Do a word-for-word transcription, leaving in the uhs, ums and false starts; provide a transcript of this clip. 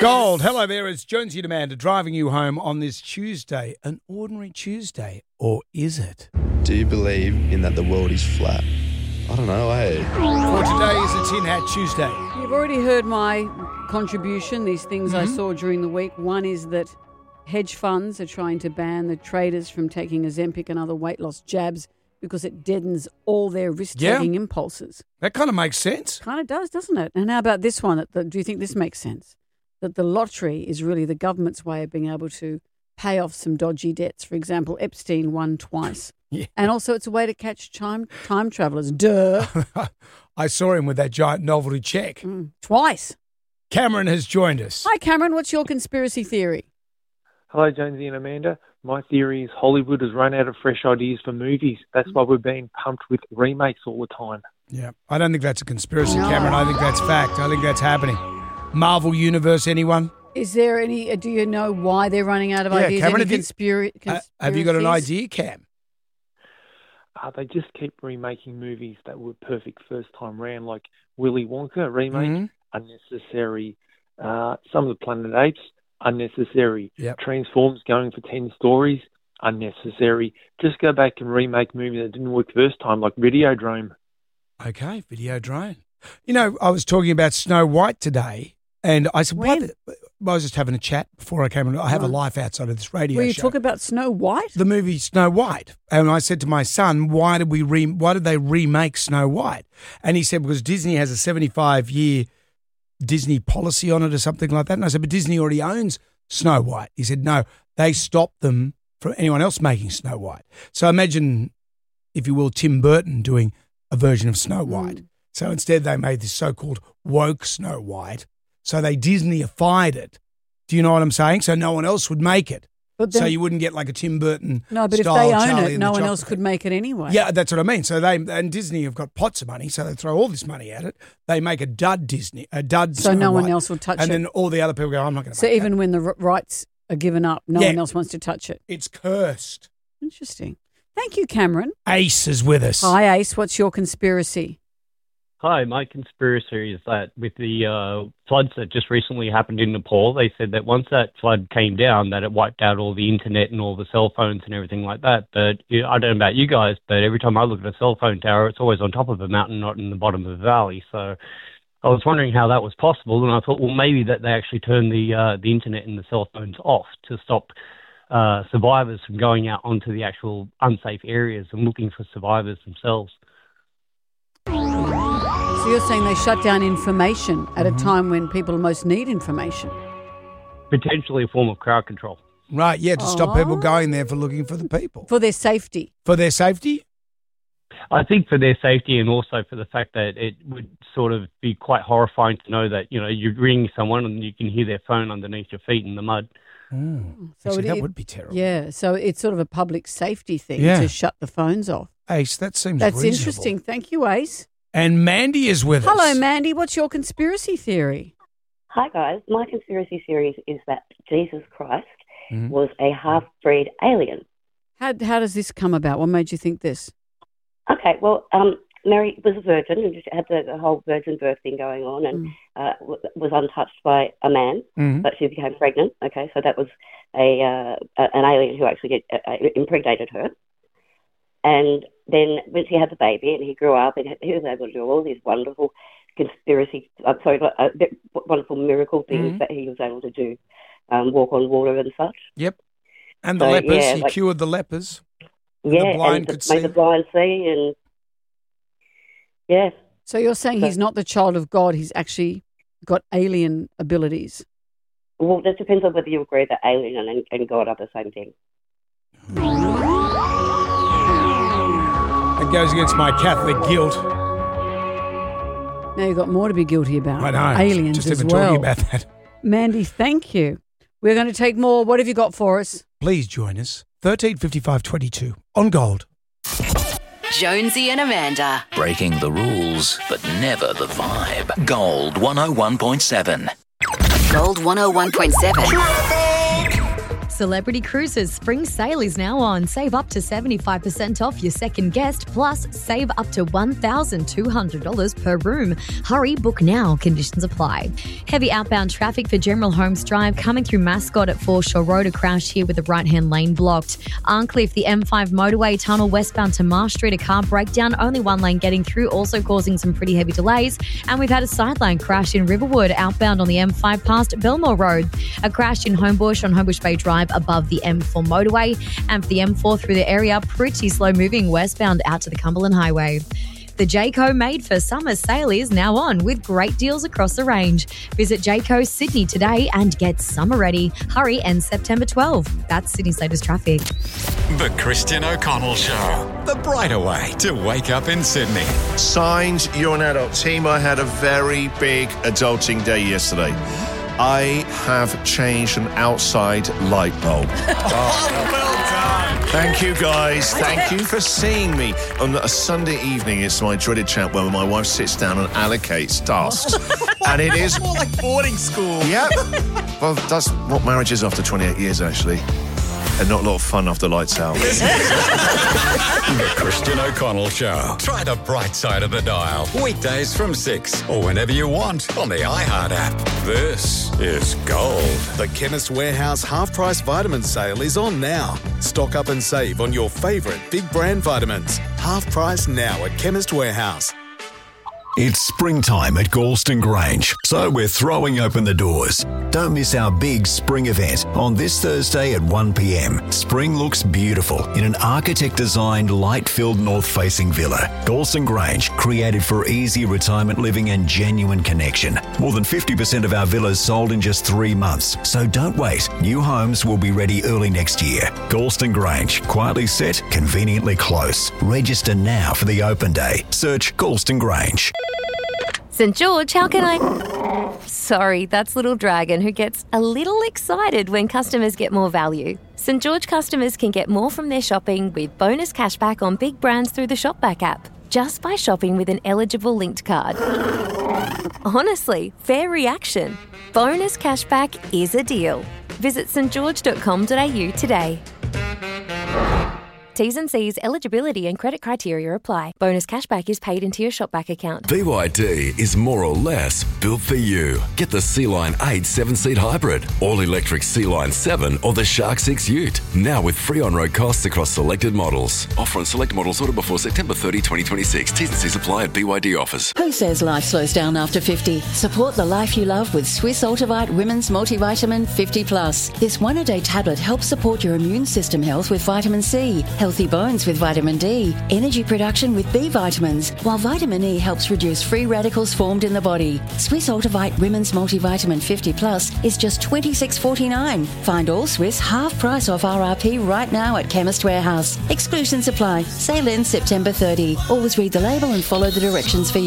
Gold. Hello there, it's Jonesy and Amanda driving you home on this Tuesday. An ordinary Tuesday, or is it? Do you believe in that the world is flat? I don't know, eh? For today is a Tin Hat Tuesday. You've already heard my contribution, these things Mm-hmm. I saw during the week. One is that hedge funds are trying to ban the traders from taking Ozempic and other weight loss jabs because it deadens all their risk-taking Yeah. impulses. That kind of makes sense. Kind of does, doesn't it? And how about this one? That the, do you think this makes sense? That the lottery is really the government's way of being able to pay off some dodgy debts. For example, Epstein won twice. Yeah. And also it's a way to catch time, time travellers. Duh. I saw him with that giant novelty check. Mm, twice. Cameron has joined us. Hi, Cameron. What's your conspiracy theory? Hello, Jonesy and Amanda. My theory is Hollywood has run out of fresh ideas for movies. That's why we're being pumped with remakes all the time. Yeah, I don't think that's a conspiracy, No. Cameron. I think that's fact. I think that's happening. Marvel Universe, anyone? Is there any, do you know why they're running out of Yeah, ideas? Cameron, Any have you- conspira- Uh, have you got an conspiracies? idea, Cam? Uh, they just keep remaking movies that were perfect first time round, like Willy Wonka remake, Mhm. unnecessary. Uh, some of the Planet Apes, unnecessary. Yep. Transformers going for ten stories, unnecessary. Just go back and remake movies that didn't work first time, like Videodrome. Okay, video drone. You know, I was talking about Snow White today, and I said, When? what? I was just having a chat before I came on. I have a life outside of this radio Were you show. talking about Snow White? the movie Snow White, and I said to my son, "Why did we re- Why did they remake Snow White?" And he said, "Because Disney has a seventy-five year Disney policy on it, or something like that." And I said, "But Disney already owns Snow White." He said, "No, they stopped them from anyone else making Snow White." So imagine, if you will, Tim Burton doing a version of Snow White. Mm. So instead, they made this so-called woke Snow White. So they Disneyified it. Do you know what I'm saying? So no one else would make it. But So then- you wouldn't get like a Tim Burton. No, but if style they own Charlie it, and no the one Chocolate else could Factory. make it anyway. Yeah, that's what I mean. So they and Disney have got pots of money, so they throw all this money at it. They make a dud Disney, a dud. So Snow no one White, else will touch and it. then all the other people go, "I'm not going to." So make even that. when the r- rights are given up, no Yeah. one else wants to touch it. It's cursed. Interesting. Thank you, Cameron. Ace is with us. Hi, Ace. What's your conspiracy? Hi, my conspiracy is that with the uh, floods that just recently happened in Nepal, they said that once that flood came down, that it wiped out all the internet and all the cell phones and everything like that. But you know, I don't know about you guys, but every time I look at a cell phone tower, it's always on top of a mountain, not in the bottom of a valley. So I was wondering how that was possible, and I thought, well, maybe that they actually turned the uh, the internet and the cell phones off to stop uh, survivors from going out onto the actual unsafe areas and looking for survivors themselves. So you're saying they shut down information at Mm-hmm. a time when people most need information? Potentially a form of crowd control. Right, yeah, to stop people Oh. going there for looking for the people. For their safety. For their safety? I think for their safety and also for the fact that it would sort of be quite horrifying to know that, you know, you ring someone and you can hear their phone underneath your feet in the mud. Mm. So Actually, it- that it- would be terrible. Yeah, so it's sort of a public safety thing Yeah. to shut the phones off. Ace, that seems That's reasonable. interesting. Thank you, Ace. And Mandy is with us. Hello, Mandy. What's your conspiracy theory? Hi guys, my conspiracy theory is that Jesus Christ Mhm. was a half-breed alien. How, how does this come about? What made you think this? Okay, well, um, Mary was a virgin and just had the, the whole virgin birth thing going on, and Mm. uh, w- was untouched by a man, Mhm. but she became pregnant. Okay, so that was a, uh, a an alien who actually get, uh, impregnated her, and then when she had the baby and he grew up, and he was able to do all these wonderful conspiracy, I'm sorry, uh, wonderful miracle things Mhm. that he was able to do, um, walk on water and such. Yep. And the So, lepers, yeah, he like- cured the lepers. And Yeah, the blind and could the, see. made the blind see, and yeah, So you're saying So- he's not the child of God, he's actually got alien abilities. well, that depends on whether you agree that alien and, and God are the same thing. It goes against my Catholic guilt. Now you've got more to be guilty about. I know. Aliens Just as even well. talking about that. Mandy, thank you. We're going to take more. What have you got for us? Please join us. thirteen fifty-five twenty-two on Gold. Jonesy and Amanda. Breaking the rules, but never the vibe. Gold one oh one point seven. Gold one oh one point seven. Celebrity Cruises spring sale is now on. Save up to seventy-five percent off your second guest, plus save up to one thousand two hundred dollars per room. Hurry, book now. Conditions apply. Heavy outbound traffic for General Holmes Drive coming through Mascot at Foreshore Road. A crash here with the right-hand lane blocked. Arncliffe, the M five motorway tunnel westbound to Marsh Street. A car breakdown. Only one lane getting through, also causing some pretty heavy delays. And we've had a sideline crash in Riverwood outbound on the M five past Belmore Road. A crash in Homebush on Homebush Bay Drive above the M four motorway, and for the M four through the area, pretty slow moving westbound out to the Cumberland Highway. The Jayco Made for Summer sale is now on with great deals across the range. Visit Jayco Sydney today and get summer ready. Hurry, ends September twelfth. That's Sydney's latest traffic. The Christian O'Connell Show. The brighter way to wake up in Sydney. Signed, you're an adult. Team, I had a very big adulting day yesterday. I have changed an outside light bulb. Oh, well done. Thank you, guys. Thank you for seeing me. On a Sunday evening, it's my dreaded chat where my wife sits down and allocates tasks. And it is... more like boarding school. Yep. Well, that's what marriage is after twenty-eight years, actually. And not a lot of fun after lights out. The Christian O'Connell Show. Try the bright side of the dial. Weekdays from six or whenever you want on the iHeart app. This is gold. The Chemist Warehouse half-price vitamin sale is on now. Stock up and save on your favourite big brand vitamins. Half price now at Chemist Warehouse. It's springtime at Galston Grange, so we're throwing open the doors. Don't miss our big spring event on this Thursday at one p.m. Spring looks beautiful in an architect-designed, light-filled north-facing villa. Galston Grange, created for easy retirement living and genuine connection. More than fifty percent of our villas sold in just three months, so don't wait. New homes will be ready early next year. Galston Grange, quietly set, conveniently close. Register now for the open day. Search Galston Grange. St George, how can I... Sorry, that's Little Dragon, who gets a little excited when customers get more value. St George customers can get more from their shopping with bonus cashback on big brands through the Shopback app, just by shopping with an eligible linked card. Honestly, fair reaction. Bonus cashback is a deal. Visit s t george dot com dot a u today. T's and C's, eligibility and credit criteria apply. Bonus cashback is paid into your Shopback account. B Y D is more or less built for you. Get the Sea-Line eight seven-seat hybrid, all-electric Sea-Line seven or the Shark six Ute. Now with free on-road costs across selected models. Offer on select models ordered before September thirtieth, twenty twenty-six. T's and C's apply at B Y D offers. Who says life slows down after fifty? Support the life you love with Swiss Ultivite Women's Multivitamin fifty plus. This one-a-day tablet helps support your immune system health with vitamin C, healthy bones with vitamin D, energy production with B vitamins, while vitamin E helps reduce free radicals formed in the body. Swiss Ultivite Women's Multivitamin fifty plus is just twenty-six forty-nine. Find all Swiss half price off R R P right now at Chemist Warehouse. Exclusions apply. Sale ends September thirtieth. Always read the label and follow the directions for